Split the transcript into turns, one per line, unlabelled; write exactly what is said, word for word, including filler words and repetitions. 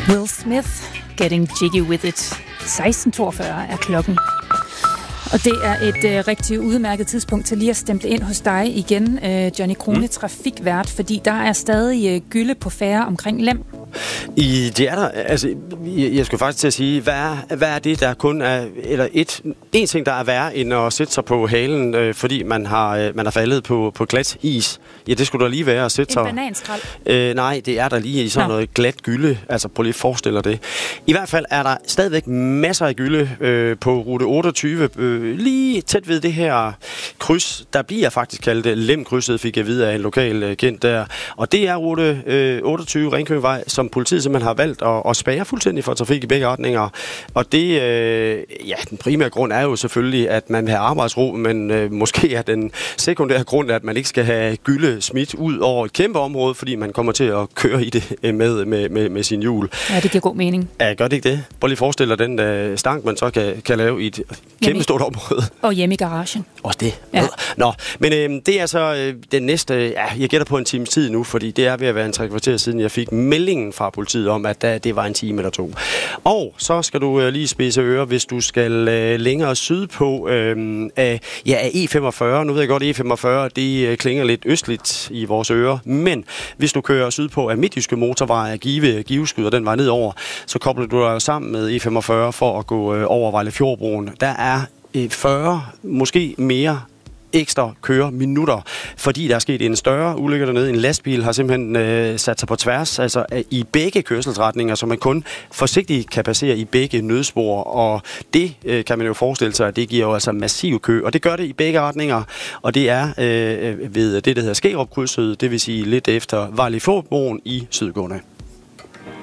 Will Smith, Getting Jiggy With It. seksten toogfyrre er klokken. Og det er et øh, rigtig udmærket tidspunkt til lige at stemple ind hos dig igen, øh, Johnny Krone, mm. trafikvært, fordi der er stadig øh, gylde på færre omkring Lem.
I, det er der, altså, jeg, jeg skulle faktisk til at sige, hvad er, hvad er det, der kun er, eller et, en ting, der er værre, end at sætte sig på halen, øh, fordi man har, øh, man har faldet på, på glat is. Ja, det skulle der lige være at sætte sig.
En bananskrald?
Øh, nej, det er der lige i sådan Nå. noget glat gylde, altså prøv lige at forestille dig det. I hvert fald er der stadigvæk masser af gylde øh, på rute otteogtyve, øh, lige tæt ved det her kryds, der bliver faktisk kaldt Lem-krydset, fik jeg vide af en lokal øh, kendt der. Og det er rute øh, otteogtyve Ringkøbingvej, som politiet simpelthen har valgt at, at spærre fuldstændig for trafik i begge retninger. Og det, øh, ja, den primære grund er jo selvfølgelig, at man vil have arbejdsro, men øh, måske er den sekundære grund, at man ikke skal have gylde smidt ud over et kæmpe område, fordi man kommer til at køre i det med, med, med, med sin hjul.
Ja, det giver god mening.
Ja, gør det ikke det? Prøv lige at forestille dig den øh, stank, man så kan, kan lave i et kæmpe stort område.
Og hjemme i garagen.
Også det. Ja. Nå, men øh, det er så øh, den næste, ja, jeg gætter på en times tid nu, fordi det er ved at være en tre kvarter siden, jeg fik meldingen fra politiet om, at der, det var en time eller to. Og så skal du øh, lige spidse ører, hvis du skal øh, længere sydpå øh, af, ja, af E femogfyrre. Nu ved jeg godt, E femogfyrre, det øh, klinger lidt østligt i vores ører, men hvis du kører sydpå af Midtjyske Motorvej af Give, Giveskyder den vej nedover, så kobler du dig sammen med E femogfyrre for at gå øh, over Vejlefjordbroen. Der er øh, fyrre, måske mere ekstra køreminutter, fordi der er sket en større ulykke dernede. En lastbil har simpelthen øh, sat sig på tværs, altså øh, i begge kørselsretninger, så man kun forsigtigt kan passere i begge nødspor, og det øh, kan man jo forestille sig, at det giver jo altså massiv kø, og det gør det i begge retninger, og det er øh, ved det, der hedder Skærup-krydset, det vil sige lidt efter Vejlefjordbroen i sydgående.